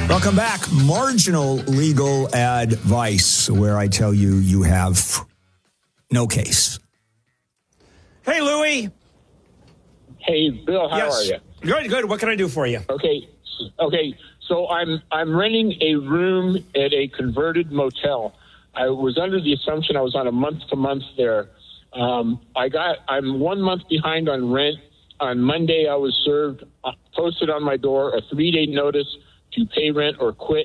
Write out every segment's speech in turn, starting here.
Welcome back. Marginal legal advice, where I tell you you have no case. Hey, Louie. Hey, Bill. How are you? Good. What can I do for you? Okay. So I'm renting a room at a converted motel. I was under the assumption I was on a month-to-month there. I'm 1 month behind on rent. On Monday, I was served, posted on my door, a 3-day notice to pay rent or quit.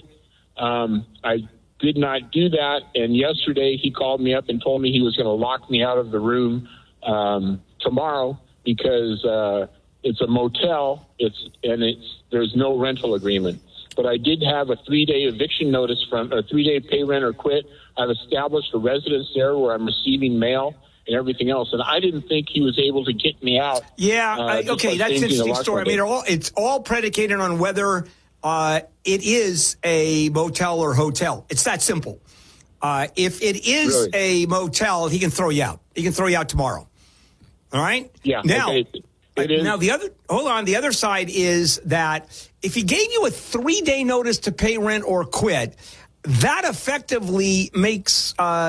I did not do that, and yesterday he called me up and told me he was going to lock me out of the room tomorrow because it's a motel. There's no rental agreement. But I did have a 3-day eviction notice from a 3-day pay rent or quit. I've established a residence there where I'm receiving mail and everything else. And I didn't think he was able to get me out. Yeah, okay, that's an interesting story. I mean, it's all predicated on whether it is a motel or hotel. It's that simple. If it is a motel, he can throw you out. He can throw you out tomorrow. All right? Yeah. Now, okay. Now the other side is that if he gave you a 3-day notice to pay rent or quit, that effectively makes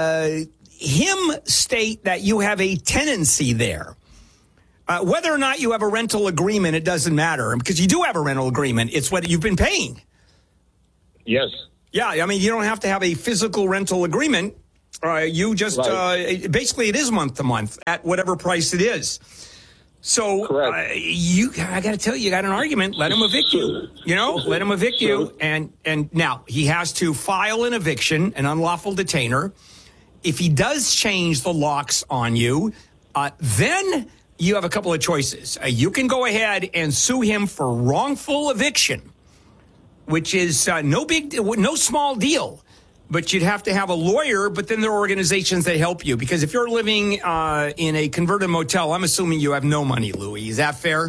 him state that you have a tenancy there. Whether or not you have a rental agreement, it doesn't matter because you do have a rental agreement. It's what you've been paying. Yes. Yeah, I mean, you don't have to have a physical rental agreement. You just basically it is month to month at whatever price it is. So I got to tell you got an argument. Let him evict you. Let him evict you. And now he has to file an eviction, an unlawful detainer. If he does change the locks on you, then you have a couple of choices. You can go ahead and sue him for wrongful eviction, which is no small deal. But you'd have to have a lawyer, but then there are organizations that help you. Because if you're living in a converted motel, I'm assuming you have no money, Louie. Is that fair?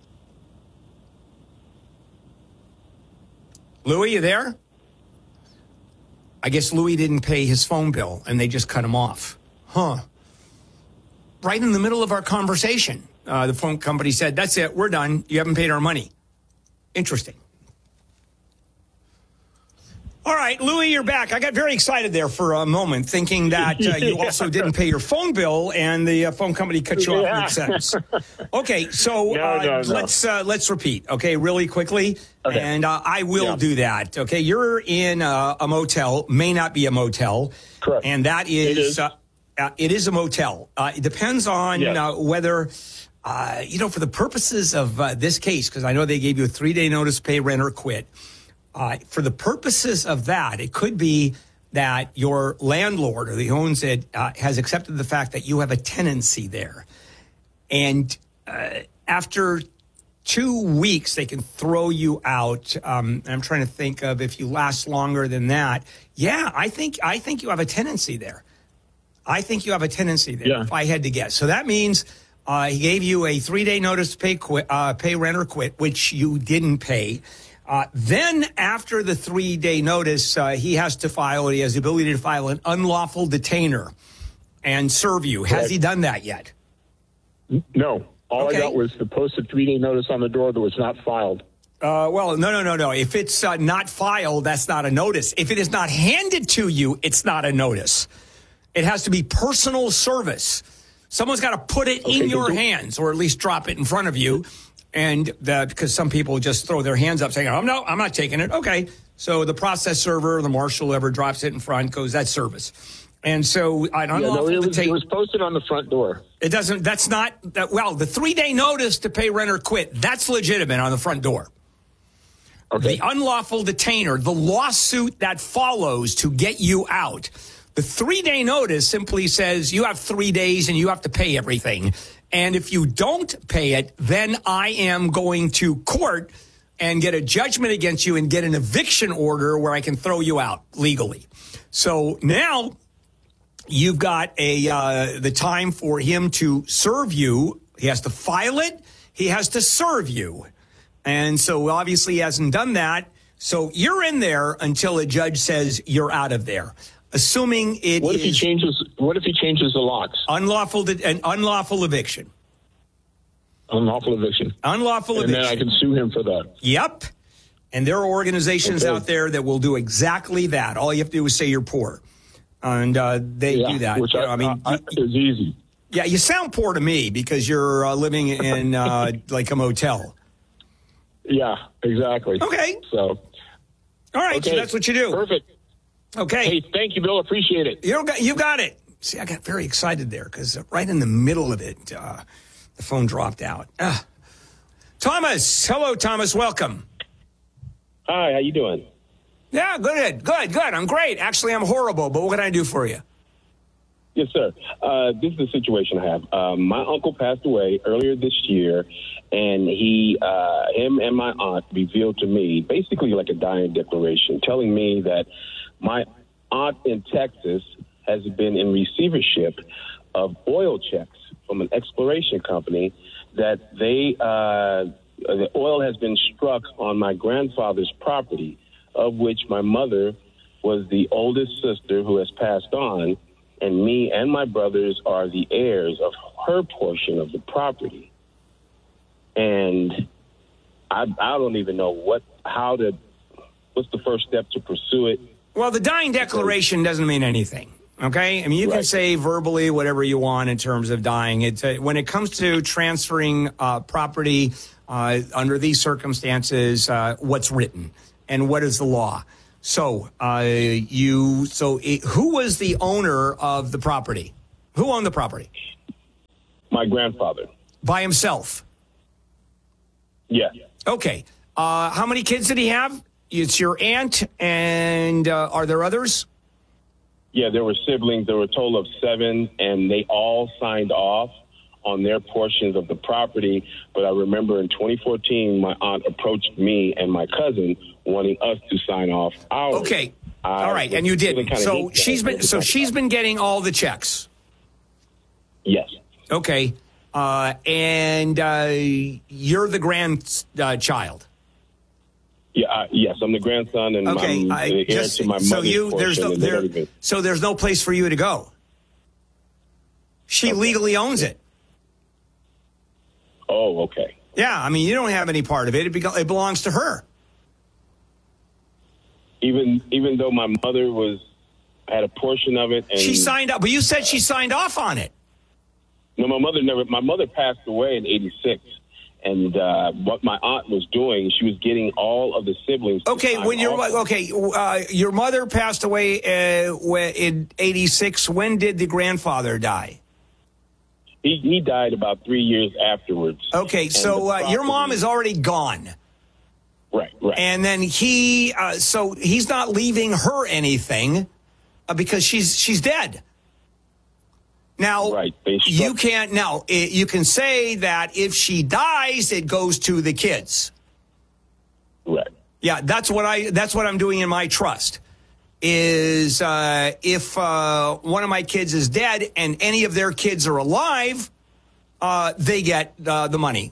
Louie, you there? I guess Louie didn't pay his phone bill, and they just cut him off. Huh. Right in the middle of our conversation, the phone company said, that's it, we're done. You haven't paid our money. Interesting. All right, Louie, you're back. I got very excited there for a moment, thinking that you also didn't pay your phone bill and the phone company cut you off mid-sentence. Okay, so let's repeat, okay, really quickly, and I will do that. Okay, you're in a motel, may not be a motel, correct, and that is it is a motel. It depends on whether. For the purposes of this case, because I know they gave you a 3-day notice, pay rent or quit. For the purposes of that, it could be that your landlord or who owns it has accepted the fact that you have a tenancy there. And after 2 weeks, they can throw you out. I'm trying to think of if you last longer than that. Yeah, I think you have a tenancy there. If I had to guess. So that means he gave you a 3-day notice to pay rent or quit, which you didn't pay. Then after the 3-day notice, he has the ability to file an unlawful detainer and serve you. Has he done that yet? No. All I got was the posted 3-day notice on the door that was not filed. No. If it's not filed, that's not a notice. If it is not handed to you, it's not a notice. It has to be personal service. Someone's got to put it in your hands or at least drop it in front of you. And because some people just throw their hands up saying, I'm not taking it. Okay. So the process server, the marshal, whoever drops it in front goes, that's service. And so it was posted on the front door. It doesn't, the 3-day notice to pay rent or quit, that's legitimate on the front door. Okay. The unlawful detainer, the lawsuit that follows to get you out. The 3-day notice simply says you have 3 days and you have to pay everything. And if you don't pay it, then I am going to court and get a judgment against you and get an eviction order where I can throw you out legally. So now you've got the time for him to serve you. He has to file it. He has to serve you. And so obviously he hasn't done that. So you're in there until a judge says you're out of there. Assuming what if he changes the locks? Unlawful eviction. Unlawful eviction. And then I can sue him for that. Yep. And there are organizations out there that will do exactly that. All you have to do is say you're poor. And they do that. Which is easy. Yeah, you sound poor to me because you're living in like a motel. Yeah, exactly. Okay. So, all right, so that's what you do. Perfect. Okay. Hey, thank you, Bill. Appreciate it. You got it. See, I got very excited there because right in the middle of it, the phone dropped out. Thomas. Hello, Thomas. Welcome. Hi, how you doing? Yeah, good. I'm great. Actually, I'm horrible, but what can I do for you? Yes, sir. This is the situation I have. My uncle passed away earlier this year, and him and my aunt revealed to me basically like a dying declaration, telling me that my aunt in Texas has been in receivership of oil checks from an exploration company that the oil has been struck on my grandfather's property, of which my mother was the oldest sister who has passed on, and me and my brothers are the heirs of her portion of the property. And I don't even know what's the first step to pursue it. Well, the dying declaration doesn't mean anything. Okay? I mean, you can say verbally whatever you want in terms of dying. When it comes to transferring property under these circumstances, what's written and what is the law? So, who was the owner of the property? Who owned the property? My grandfather. By himself? Yeah. Okay. How many kids did he have? It's your aunt, and are there others? Yeah, there were siblings. There were a total of 7, and they all signed off on their portions of the property. But I remember in 2014, my aunt approached me and my cousin wanting us to sign off ours. Okay. All right. And you didn't. So she's been getting all the checks. Yes. Okay. And you're the grandchild. Yeah. Yes, I'm the grandson, and okay. I'm the heir to my mother's portion. So there's no place for you to go. She legally owns it. Oh, okay. Yeah, I mean, you don't have any part of it. It belongs to her. Even though my mother had a portion of it, and she signed up, but you said she signed off on it. No, my mother passed away in '86, and what my aunt was doing, she was getting all of the siblings. Okay, your mother passed away in '86. When did the grandfather die? He died about 3 years afterwards. Okay, so your mom is already gone. Right. And then he's not leaving her anything because she's dead. Now, you can say that if she dies, it goes to the kids. Right. Yeah, that's what I'm doing in my trust. Is if one of my kids is dead and any of their kids are alive, they get the money.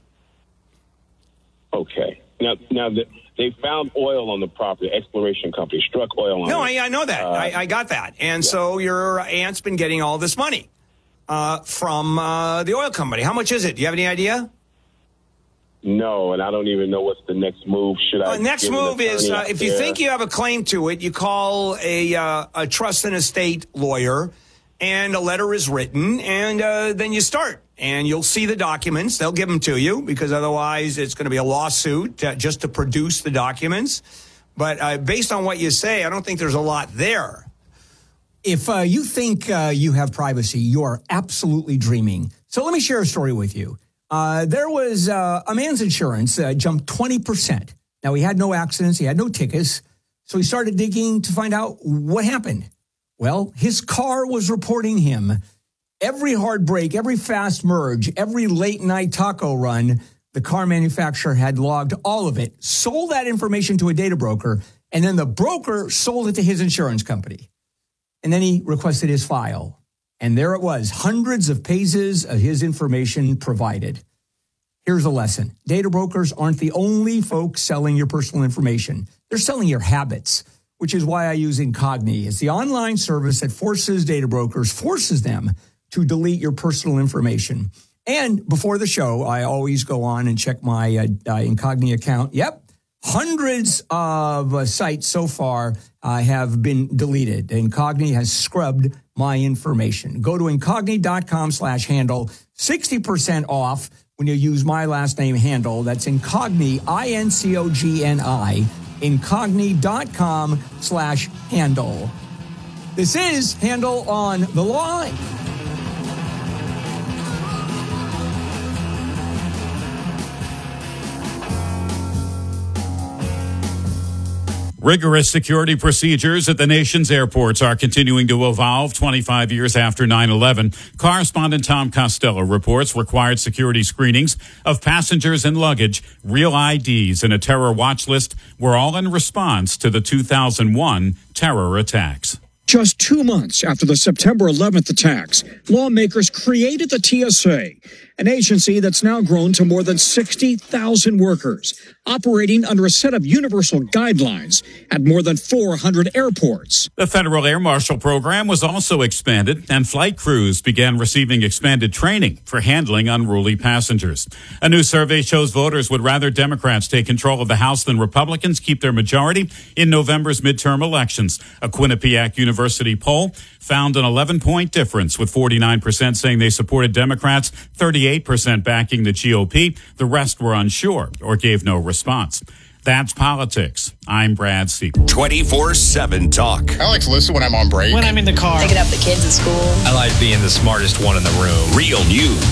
Okay. Now they found oil on the property. Exploration company struck oil on it. No, I know that. I got that. And so your aunt's been getting all this money from the oil company. How much is it? Do you have any idea? No, and I don't even know what's the next move. Next move is if you think you have a claim to it, you call a trust and estate lawyer, and a letter is written, and then you start. And you'll see the documents. They'll give them to you because otherwise it's going to be a lawsuit just to produce the documents. But based on what you say, I don't think there's a lot there. If you think you have privacy, you are absolutely dreaming. So let me share a story with you. There was a man's insurance jumped 20%. Now, he had no accidents. He had no tickets. So he started digging to find out what happened. Well, his car was reporting him. Every hard break, every fast merge, every late night taco run, the car manufacturer had logged all of it, sold that information to a data broker, and then the broker sold it to his insurance company. And then he requested his file. And there it was, hundreds of pages of his information provided. Here's a lesson. Data brokers aren't the only folks selling your personal information. They're selling your habits, which is why I use Incogni. It's the online service that forces them to delete your personal information. And before the show, I always go on and check my Incogni account. Yep, Hundreds of sites so far have been deleted. Incogni has scrubbed my information. Go to incogni.com/handle. 60% off when you use my last name, Handle. That's Incogni, INCOGNI, incogni.com/handle. This is Handle on the Line. Rigorous security procedures at the nation's airports are continuing to evolve 25 years after 9/11. Correspondent Tom Costello reports required security screenings of passengers and luggage, real IDs, and a terror watch list were all in response to the 2001 terror attacks. Just 2 months after the September 11th attacks, lawmakers created the TSA, an agency that's now grown to more than 60,000 workers, operating under a set of universal guidelines at more than 400 airports. The Federal Air Marshal Program was also expanded, and flight crews began receiving expanded training for handling unruly passengers. A new survey shows voters would rather Democrats take control of the House than Republicans keep their majority in November's midterm elections. A Quinnipiac University poll found an 11-point difference, with 49% saying they supported Democrats, 38% backing the GOP. The rest were unsure or gave no response. That's politics. I'm Brad Siegel. 24/7 talk. I like to listen when I'm on break. When I'm in the car. Picking up the kids at school. I like being the smartest one in the room. Real news.